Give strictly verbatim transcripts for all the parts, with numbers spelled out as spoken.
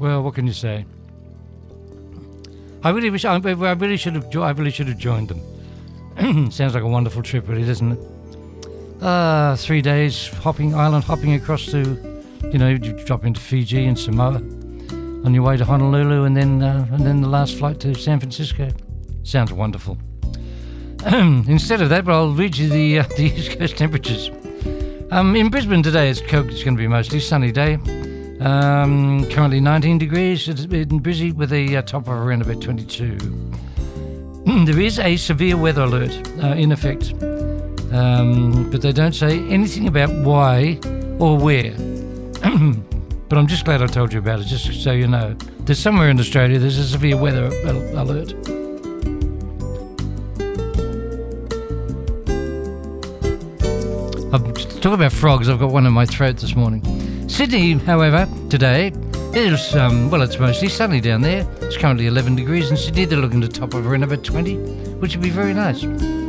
Well, what can you say? I really wish I, I really should have. I really should have joined them. Sounds like a wonderful trip, really, doesn't it? Uh, three days hopping, island hopping across to, you know, you drop into Fiji and Samoa on your way to Honolulu, and then uh, and then the last flight to San Francisco. Sounds wonderful. Instead of that, but I'll read you the uh, the East Coast temperatures. Um, in Brisbane today, it's, it's going to be mostly sunny day. Um, currently nineteen degrees. It's been busy with a uh, top of around about twenty-two. There is a severe weather alert uh, in effect, um, but they don't say anything about why or where. But I'm just glad I told you about it, just so you know. There's somewhere in Australia there's a severe weather al- alert. I'll talk about frogs. I've got one in my throat this morning. Sydney, however, today is, um, well, it's mostly sunny down there. It's currently eleven degrees in Sydney. They're looking to top of around about twenty, which would be very nice.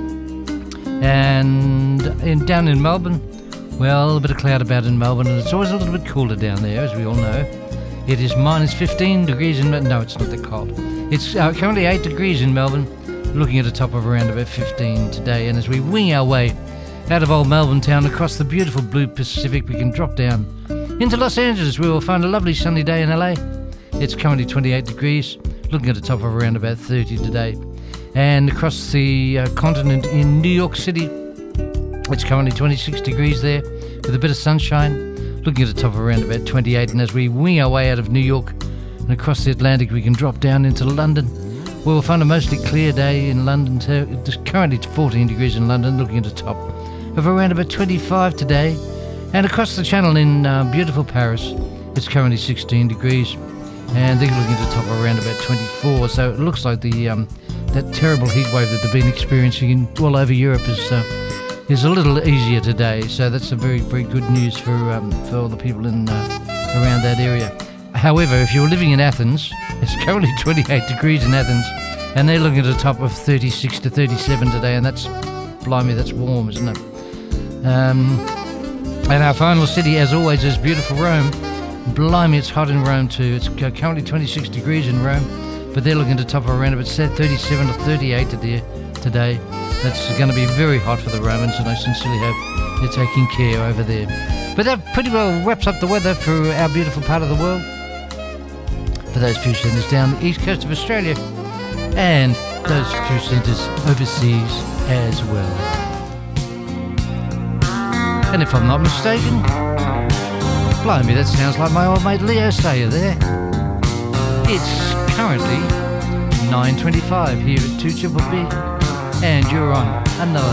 And in, down in Melbourne, well, a bit of cloud about in Melbourne, and it's always a little bit cooler down there, as we all know. It is minus fifteen degrees in Melbourne. No, it's not that cold. It's uh, currently eight degrees in Melbourne, looking at a top of around about fifteen today. And as we wing our way out of old Melbourne town across the beautiful blue Pacific, we can drop down into Los Angeles, where we'll find a lovely sunny day in L A. It's currently twenty-eight degrees, looking at a top of around about thirty today. And across the uh, continent in New York City, it's currently twenty-six degrees there, with a bit of sunshine, looking at a top of around about twenty-eight. And as we wing our way out of New York and across the Atlantic, we can drop down into London, where we'll find a mostly clear day in London. It's currently fourteen degrees in London, looking at a top of around about twenty-five today. And across the channel in uh, beautiful Paris, it's currently sixteen degrees, and they're looking at a top of around about twenty-four. So it looks like the um, that terrible heat wave that they've been experiencing in, all over Europe is uh, is a little easier today. So that's a very, very good news for um, for all the people in uh, around that area. However, if you're living in Athens, it's currently twenty-eight degrees in Athens, and they're looking at a top of thirty-six to thirty-seven today, and that's, blimey, that's warm, isn't it? Um, and our final city, as always, is beautiful Rome. Blimey, it's hot in Rome too. It's currently twenty-six degrees in Rome, but they're looking to top around about thirty-seven to thirty-eight today. That's going to be very hot for the Romans, and I sincerely hope they're taking care over there. But that pretty well wraps up the weather for our beautiful part of the world, for those few centres down the east coast of Australia, and those few centres overseas as well. And if I'm not mistaken, blimey, that sounds like my old mate Leo Sayer there. It's currently nine twenty-five here at two Triple B, and you're on another